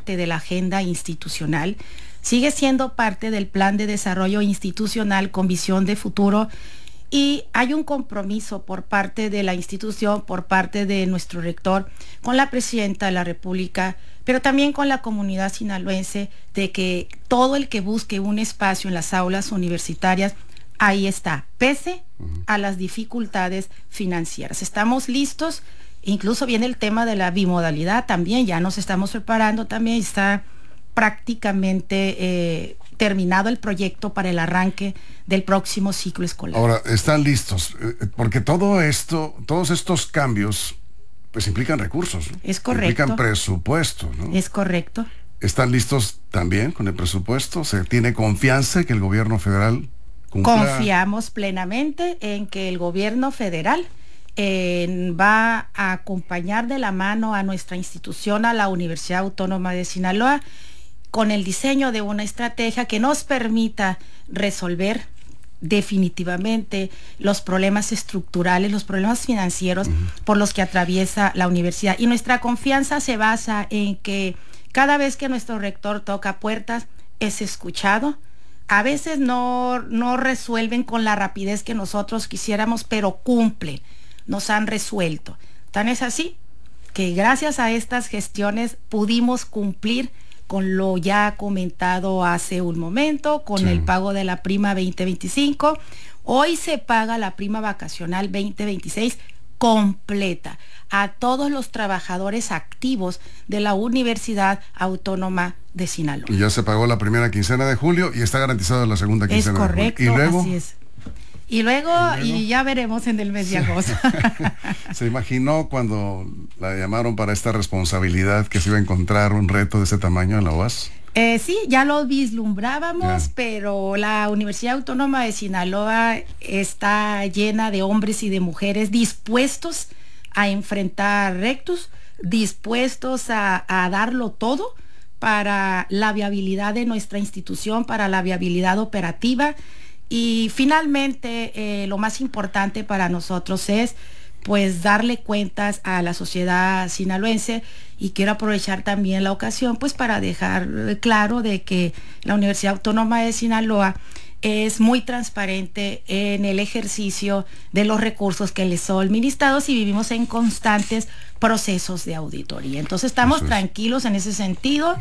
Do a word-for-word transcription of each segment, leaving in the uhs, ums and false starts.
parte de la agenda institucional, sigue siendo parte del plan de desarrollo institucional con visión de futuro, y hay un compromiso por parte de la institución, por parte de nuestro rector, con la presidenta de la República, pero también con la comunidad sinaloense, de que todo el que busque un espacio en las aulas universitarias, ahí está, pese a las dificultades financieras. Estamos listos, incluso viene el tema de la bimodalidad también, ya nos estamos preparando también, está prácticamente eh, terminado el proyecto para el arranque del próximo ciclo escolar. Ahora, están listos, porque todo esto, todos estos cambios, pues implican recursos, ¿no? Es correcto. Implican presupuesto, ¿no? Es correcto. ¿Están listos también con el presupuesto? ¿Se tiene confianza que el gobierno federal cumpla? Confiamos plenamente en que el gobierno federal eh, va a acompañar de la mano a nuestra institución, a la Universidad Autónoma de Sinaloa, con el diseño de una estrategia que nos permita resolver definitivamente los problemas estructurales, los problemas financieros uh-huh. por los que atraviesa la universidad. Y nuestra confianza se basa en que cada vez que nuestro rector toca puertas, es escuchado. A veces no, no resuelven con la rapidez que nosotros quisiéramos, pero cumplen, nos han resuelto. Tan es así que gracias a estas gestiones pudimos cumplir con lo ya comentado hace un momento, con sí. el pago de la prima veinte veinticinco. Hoy se paga la prima vacacional veinte veintiséis completa a todos los trabajadores activos de la Universidad Autónoma de Sinaloa. Y ya se pagó la primera quincena de julio y está garantizada la segunda quincena de julio. Es correcto, ¿Y luego? Así es. Y luego, ¿Y luego? Y ya veremos en el mes de agosto. ¿Se imaginó cuando la llamaron para esta responsabilidad que se iba a encontrar un reto de ese tamaño en la U A S? Eh, sí, ya lo vislumbrábamos, ya. Pero la Universidad Autónoma de Sinaloa está llena de hombres y de mujeres dispuestos a enfrentar retos, dispuestos a, a darlo todo para la viabilidad de nuestra institución, para la viabilidad operativa. Y finalmente, eh, lo más importante para nosotros es pues darle cuentas a la sociedad sinaloense, y quiero aprovechar también la ocasión pues para dejar claro de que la Universidad Autónoma de Sinaloa es muy transparente en el ejercicio de los recursos que les son administrados, y vivimos en constantes procesos de auditoría. Entonces estamos es. tranquilos en ese sentido,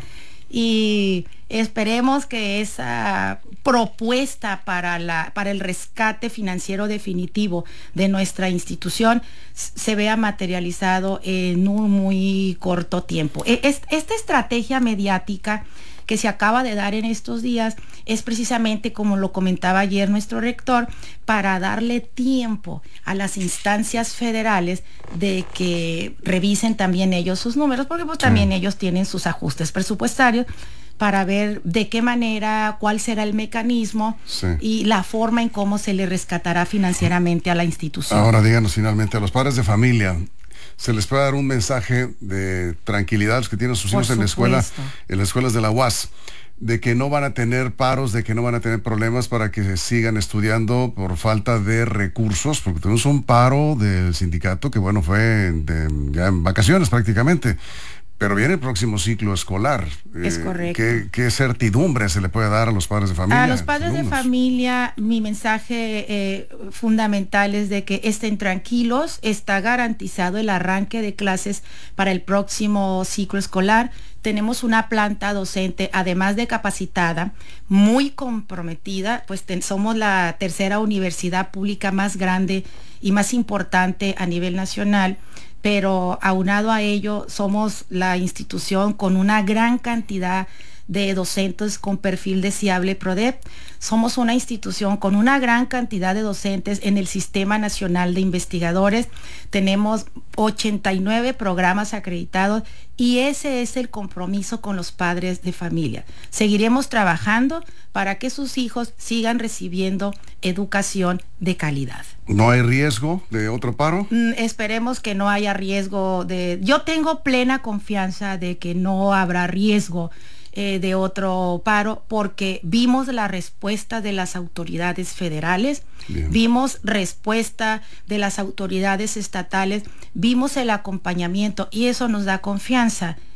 y esperemos que esa propuesta para la para el rescate financiero definitivo de nuestra institución se vea materializado en un muy corto tiempo. Esta estrategia mediática que se acaba de dar en estos días es precisamente, como lo comentaba ayer nuestro rector, para darle tiempo a las instancias federales de que revisen también ellos sus números, porque pues sí. también ellos tienen sus ajustes presupuestarios, para ver de qué manera, cuál será el mecanismo sí. y la forma en cómo se le rescatará financieramente a la institución. Ahora díganos finalmente, a los padres de familia, ¿se les puede dar un mensaje de tranquilidad a los que tienen sus hijos en la escuela, en las escuelas de la U A S, de que no van a tener paros, de que no van a tener problemas para que sigan estudiando por falta de recursos? Porque tuvimos un paro del sindicato que, bueno, fue de, ya en vacaciones prácticamente. Pero viene el próximo ciclo escolar. Es eh, correcto. ¿qué, ¿Qué certidumbre se le puede dar a los padres de familia? A los padres de familia, mi mensaje eh, fundamental es de que estén tranquilos. Está garantizado el arranque de clases para el próximo ciclo escolar. Tenemos una planta docente, además de capacitada, muy comprometida, pues ten, somos la tercera universidad pública más grande y más importante a nivel nacional. Pero aunado a ello, somos la institución con una gran cantidad de docentes con perfil deseable PRODEP. Somos una institución con una gran cantidad de docentes en el Sistema Nacional de Investigadores. Tenemos ochenta y nueve programas acreditados, y ese es el compromiso con los padres de familia. Seguiremos trabajando para que sus hijos sigan recibiendo educación de calidad. ¿No hay riesgo de otro paro? Mm, esperemos que no haya riesgo de... Yo tengo plena confianza de que no habrá riesgo eh, de otro paro, porque vimos la respuesta de las autoridades federales, Bien. vimos respuesta de las autoridades estatales, vimos el acompañamiento, y eso nos da confianza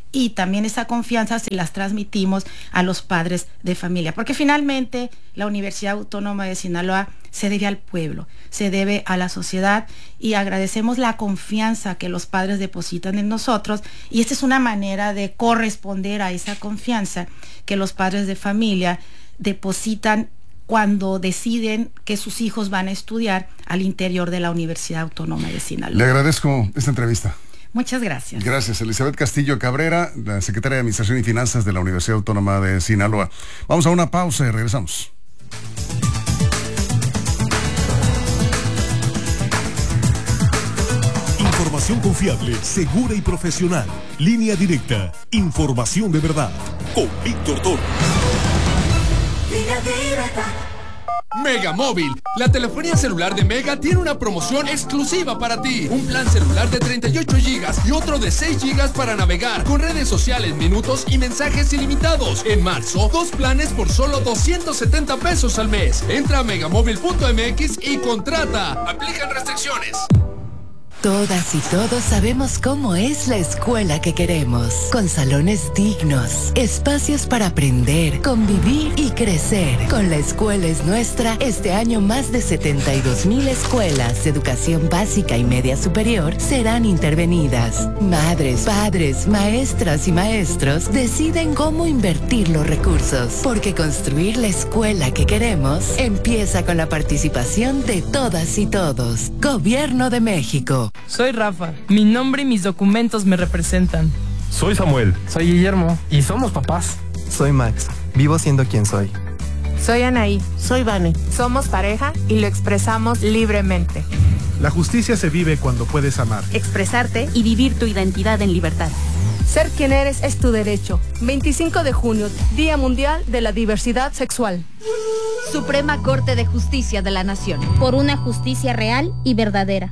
y también esa confianza se las transmitimos a los padres de familia, porque finalmente la Universidad Autónoma de Sinaloa se debe al pueblo, se debe a la sociedad, y agradecemos la confianza que los padres depositan en nosotros, y esta es una manera de corresponder a esa confianza que los padres de familia depositan cuando deciden que sus hijos van a estudiar al interior de la Universidad Autónoma de Sinaloa. Le agradezco esta entrevista. Muchas gracias. Gracias, Elizabeth Castillo Cabrera, la secretaria de Administración y Finanzas de la Universidad Autónoma de Sinaloa. Vamos a una pausa y regresamos. Información confiable, segura y profesional. Línea directa. Información de verdad. Con Víctor Torres. Línea directa. Mega Móvil, la telefonía celular de Mega tiene una promoción exclusiva para ti. Un plan celular de treinta y ocho gigas y otro de seis gigas para navegar con redes sociales, minutos y mensajes ilimitados. En marzo, dos planes por solo doscientos setenta pesos al mes. Entra a megamóvil punto m x y contrata. Aplican restricciones. Todas y todos sabemos cómo es la escuela que queremos, con salones dignos, espacios para aprender, convivir y crecer. Con La Escuela es Nuestra, este año más de setenta y dos mil escuelas de educación básica y media superior serán intervenidas. Madres, padres, maestras y maestros deciden cómo invertir los recursos, porque construir la escuela que queremos empieza con la participación de todas y todos. Gobierno de México. Soy Rafa, mi nombre y mis documentos me representan. Soy Samuel. Soy Guillermo y somos papás. Soy Max, vivo siendo quien soy. Soy Anaí. Soy Vane. Somos pareja y lo expresamos libremente. La justicia se vive cuando puedes amar, expresarte y vivir tu identidad en libertad. Ser quien eres es tu derecho. veinticinco de junio, Día Mundial de la Diversidad Sexual. Suprema Corte de Justicia de la Nación. Por una justicia real y verdadera.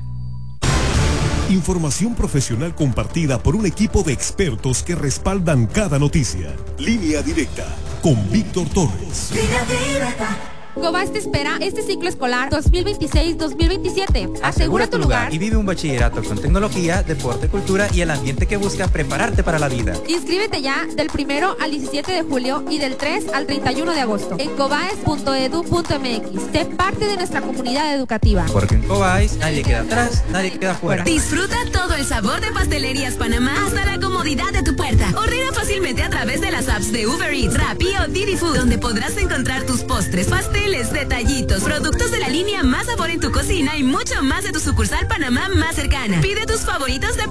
Información profesional compartida por un equipo de expertos que respaldan cada noticia. Línea directa con Víctor Torres. Línea directa. Cobás te espera este ciclo escolar dos mil veintiséis dos mil veintisiete. Asegura tu lugar y vive un bachillerato con tecnología, deporte, cultura y el ambiente que busca prepararte para la vida. Inscríbete ya del primero al diecisiete de julio y del tres al treinta y uno de agosto en cobaes punto edu punto m x. Sé parte de nuestra comunidad educativa. Porque en Cobaes nadie queda atrás, nadie queda fuera. Disfruta todo el sabor de Pastelerías Panamá hasta la comodidad de tu puerta. Ordena fácilmente a través de las apps de Uber Eats, Rappi o Didi Food, donde podrás encontrar tus postres, pasteles, detallitos, productos de la línea Más Sabor en tu cocina y mucho más de tu sucursal Panamá más cercana. Pide tus favoritos de